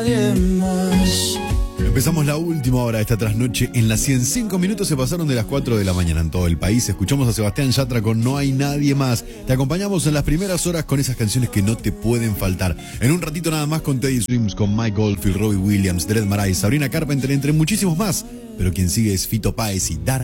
Empezamos la última hora de esta trasnoche en la 105 minutos se pasaron de las 4 de la mañana en todo el país. Escuchamos a Sebastián Yatra con No hay nadie más. Te acompañamos en las primeras horas con esas canciones que no te pueden faltar. En un ratito nada más con Teddy Swims, con Mike Oldfield, Robbie Williams, Dread Marais, Sabrina Carpenter, entre muchísimos más. Pero quien sigue es Fito Páez y Dar